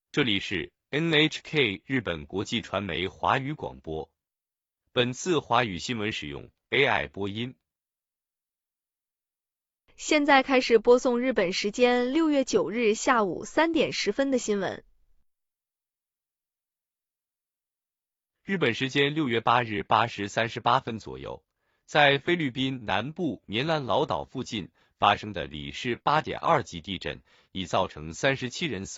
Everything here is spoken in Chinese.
这里是 NHK 日本国际传媒华语广播。本次华语新闻使用 AI 播音。 现在开始播送日本时间6月9日下午3点10分的新闻。 日本时间6月8日8时38分左右，在菲律宾南部棉兰老岛附近发生的里氏8.2级地震，已造成37人死